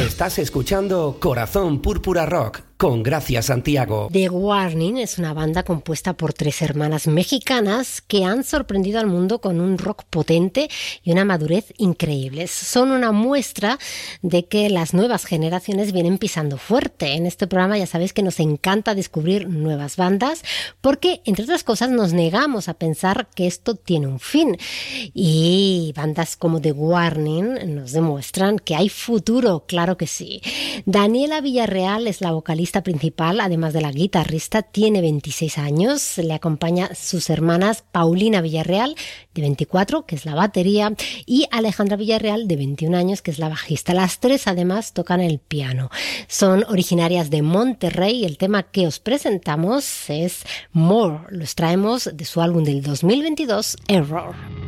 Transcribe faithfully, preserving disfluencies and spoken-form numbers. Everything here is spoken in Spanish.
Estás escuchando Corazón Púrpura Rock con Gracia Santiago. The Warning es una banda compuesta por tres hermanas mexicanas que han sorprendido al mundo con un rock potente y una madurez increíbles. Son una muestra de que las nuevas generaciones vienen pisando fuerte. En este programa ya sabéis que nos encanta descubrir nuevas bandas porque, entre otras cosas, nos negamos a pensar que esto tiene un fin. Y bandas como The Warning nos demuestran que hay futuro, claro que sí. Daniela Villarreal es la vocalista principal, además de la guitarrista, tiene veintiséis años, le acompaña sus hermanas Paulina Villarreal, de veinticuatro, que es la batería, y Alejandra Villarreal, de veintiún años, que es la bajista. Las tres además tocan el piano. Son originarias de Monterrey y el tema que os presentamos es More. Los traemos de su álbum del dos mil veintidós, Error.